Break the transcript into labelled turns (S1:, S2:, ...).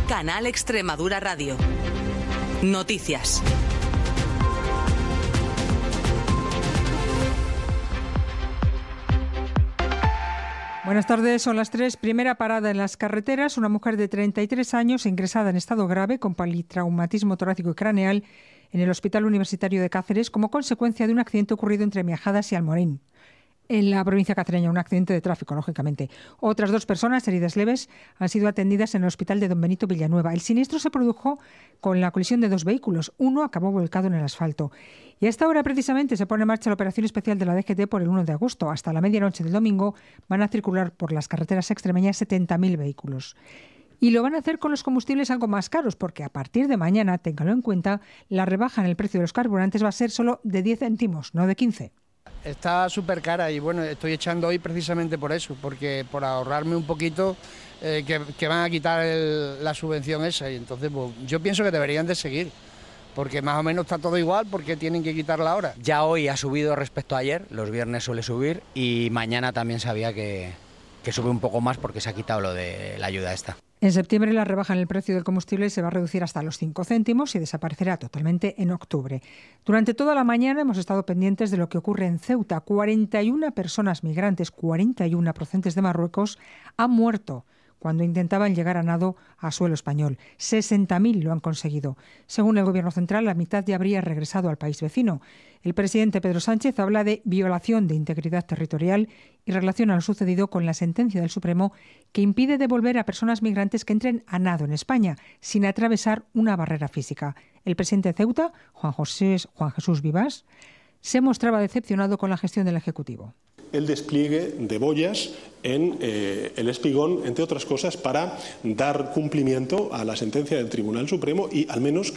S1: Canal Extremadura Radio. Noticias.
S2: Buenas tardes, son las 3. Primera parada en las carreteras. Una mujer de 33 años ingresada en estado grave con politraumatismo torácico y craneal en el Hospital Universitario de Cáceres como consecuencia de un accidente ocurrido entre Miajadas y Almorín, en la provincia cacereña, un accidente de tráfico, lógicamente. Otras 2 personas heridas leves han sido atendidas en el hospital de Don Benito Villanueva. El siniestro se produjo con la colisión de 2 vehículos. Uno acabó volcado en el asfalto. Y a esta hora precisamente se pone en marcha la operación especial de la DGT por el 1 de agosto. Hasta la medianoche del domingo van a circular por las carreteras extremeñas 70.000 vehículos. Y lo van a hacer con los combustibles algo más caros, porque a partir de mañana, ténganlo en cuenta, la rebaja en el precio de los carburantes va a ser solo de 10 céntimos, no de 15.
S3: Está súper cara y bueno, estoy echando hoy precisamente por eso, porque por ahorrarme un poquito que van a quitar la subvención esa, y entonces pues, yo pienso que deberían de seguir, porque más o menos está todo igual, porque tienen que quitarla ahora.
S4: Ya hoy ha subido respecto a ayer, los viernes suele subir y mañana también sabía que sube un poco más porque se ha quitado lo de la ayuda esta.
S2: En septiembre la rebaja en el precio del combustible se va a reducir hasta los 5 céntimos y desaparecerá totalmente en octubre. Durante toda la mañana hemos estado pendientes de lo que ocurre en Ceuta. 41 personas migrantes, 41 procedentes de Marruecos, han muerto cuando intentaban llegar a nado a suelo español. 60.000 lo han conseguido. Según el Gobierno central, la mitad ya habría regresado al país vecino. El presidente Pedro Sánchez habla de violación de integridad territorial y relaciona lo sucedido con la sentencia del Supremo que impide devolver a personas migrantes que entren a nado en España sin atravesar una barrera física. El presidente de Ceuta, Juan Jesús Vivas, se mostraba decepcionado con la gestión del Ejecutivo.
S5: El despliegue de boyas en el Espigón, entre otras cosas, para dar cumplimiento a la sentencia del Tribunal Supremo y al menos